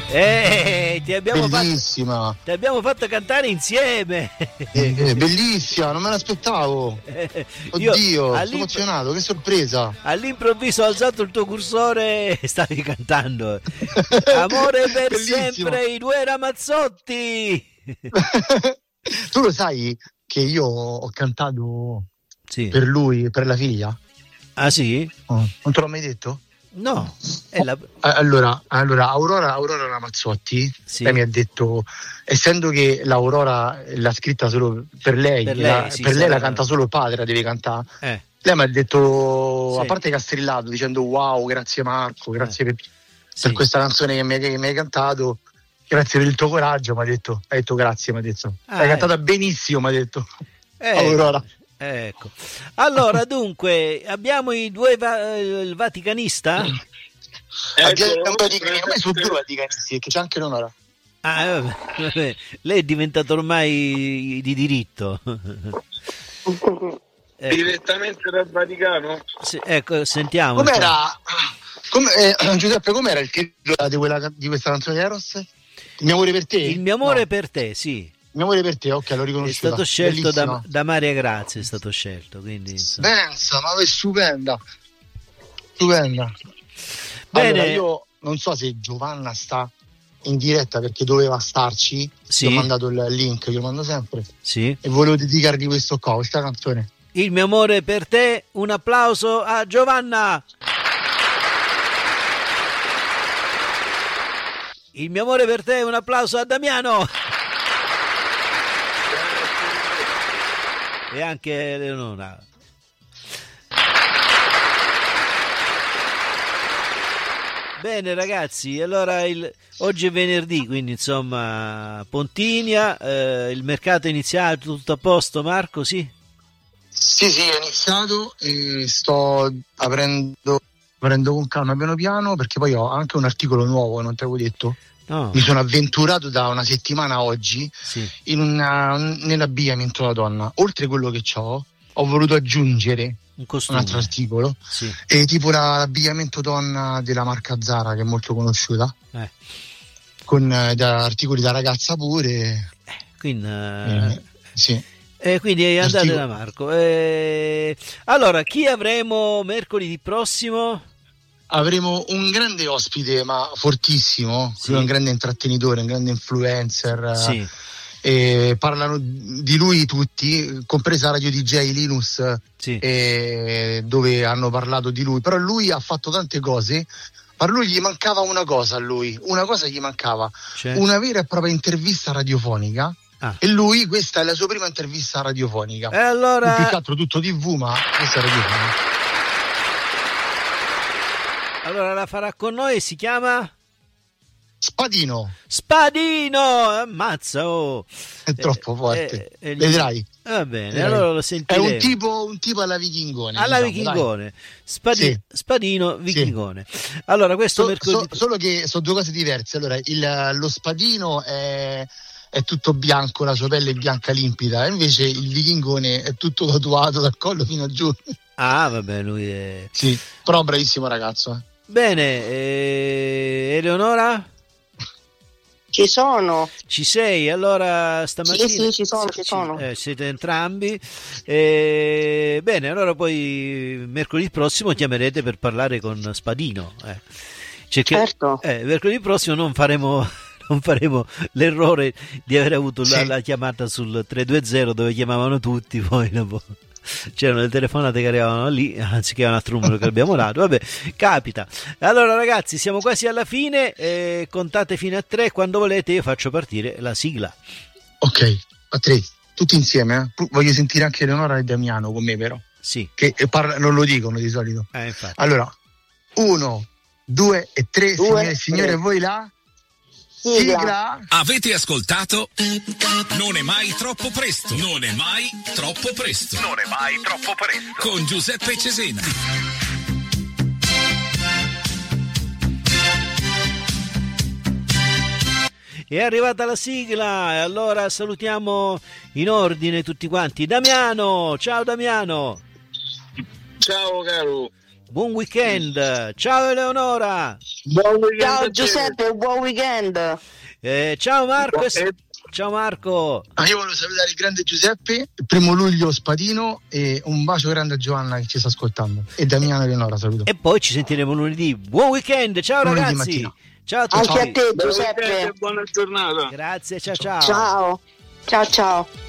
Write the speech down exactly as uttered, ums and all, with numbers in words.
Eh, ti abbiamo bellissima. Fatto, ti abbiamo fatto cantare insieme. Eh, bellissima, non me l'aspettavo. Eh, Oddio, sono emozionato, che sorpresa. All'improvviso ho alzato il tuo cursore e stavi cantando. Amore per sempre, i due Ramazzotti. Tu lo sai che io ho cantato sì. per lui, per la figlia? Ah sì? Oh, non te l'ho mai detto? No. È la... allora, allora Aurora, Aurora Ramazzotti sì. Lei mi ha detto, essendo che l'Aurora l'ha scritta solo per lei, per lei, la, sì, per lei la canta solo il padre, la deve cantare. Eh. Lei mi ha detto, sì. a parte che ha strillato dicendo wow, grazie Marco, grazie eh. per, sì. per questa canzone che mi, che mi hai cantato, grazie per il tuo coraggio, mi ha detto, hai detto grazie, mi ha detto. Ah, L'hai eh. cantata benissimo, mi ha detto. Eh. Aurora. Ecco, allora dunque abbiamo i due va- il vaticanista. Abbiamo un vaticanista, ma sono due vaticanisti, che c'è anche Leonora. Ah, vabbè, vabbè. Lei è diventato ormai di diritto. Ecco. Direttamente dal Vaticano? Sì, ecco, sentiamo. Com'era? Come, eh, Giuseppe, com'era il titolo di, quella, di questa canzone di Eros? Il mio amore per te? Il mio amore no. per te, sì. Il mio amore per te, ok, l'ho riconosciuto. È stato scelto da, da Maria Grazia, è stato scelto, quindi pensa, ma è stupenda. Stupenda. Bene, allora, io non so se Giovanna sta in diretta perché doveva starci. Sì. Gli ho mandato il link, glielo mando sempre. Sì. E volevo dedicargli questo qua, questa canzone. Il mio amore per te, un applauso a Giovanna. Il mio amore per te, un applauso a Damiano. E anche Leonora. Bene ragazzi, allora il, oggi è venerdì, quindi insomma Pontinia, eh, il mercato è iniziato, tutto a posto Marco, sì? Sì, sì, è iniziato e sto aprendo, aprendo con calma piano piano, perché poi ho anche un articolo nuovo, non te l'avevo detto? No. Mi sono avventurato da una settimana a oggi sì. in una, nell'abbigliamento della donna. Oltre a quello che ho, ho voluto aggiungere un, un altro articolo, sì. e tipo l'abbigliamento donna della marca Zara, che è molto conosciuta, eh. con eh, da, articoli da ragazza pure. Eh, quindi, eh, sì. eh, quindi è andate da Marco. Eh, allora, chi avremo mercoledì prossimo? Avremo un grande ospite, ma fortissimo, sì. un grande intrattenitore, un grande influencer. Sì. E parlano di lui tutti, compresa Radio D J Linus, sì. e dove hanno parlato di lui. Però lui ha fatto tante cose, ma a lui gli mancava una cosa, a lui, una cosa gli mancava, C'è. una vera e propria intervista radiofonica. Ah. E lui, questa è la sua prima intervista radiofonica. E allora... più che altro tutto tivù, ma questa è radiofonica. Allora la farà con noi e si chiama? Spadino. Spadino, ammazza, oh. È troppo forte. Eh, eh, Vedrai. Va bene, Vedrai. allora lo sentiremo. È un tipo, un tipo alla Vichingone. Alla diciamo, Vichingone. Spadi- sì. Spadino Vichingone. Sì. Allora, questo so, mercoledì... so, solo che sono due cose diverse. Allora, il, lo Spadino è, è tutto bianco, la sua pelle è bianca limpida, e invece il Vichingone è tutto tatuato dal collo fino a giù. Ah, vabbè, lui è... Sì, però un bravissimo ragazzo. Eh. Bene, e... Eleonora? Ci sono. Ci sei? Allora stamattina... Sì, sì, ci sono, ci sono. Eh, siete entrambi. E... Bene, allora poi mercoledì prossimo chiamerete per parlare con Spadino. Eh. Cioè che, certo. Eh, mercoledì prossimo non faremo... non faremo l'errore di aver avuto sì. la, la chiamata sul tre due zero dove chiamavano tutti, poi dopo c'erano le telefonate che arrivavano lì anziché un altro numero che abbiamo dato. Vabbè, capita. Allora ragazzi, siamo quasi alla fine, eh, contate fino a tre, quando volete io faccio partire la sigla. Ok, a tre, tutti insieme, eh? Voglio sentire anche Eleonora e Damiano con me, però. Sì. Che parla, non lo dicono di solito. Eh, infatti. Allora, uno, due e tre, due, signore e signori, tre. Voi là? Sigla. Sigla. Avete ascoltato? Non è mai troppo presto. Non è mai troppo presto. Non è mai troppo presto. Con Giuseppe Cesena. È arrivata la sigla e allora salutiamo in ordine tutti quanti. Damiano, ciao Damiano. Ciao caro. buon weekend. Ciao Eleonora. Buon weekend. Ciao Giuseppe, buon weekend. Eh, ciao Marco. E... Ciao Marco. Ah, io voglio salutare il grande Giuseppe, il primo luglio Spadino, e un bacio grande a Giovanna che ci sta ascoltando, e Damiano e Eleonora saluto. E poi ci sentiremo lunedì. Buon weekend, ciao lunedì ragazzi mattina. Ciao a tutti. Anche a te Giuseppe, buona giornata. Grazie, ciao ciao. Ciao ciao ciao.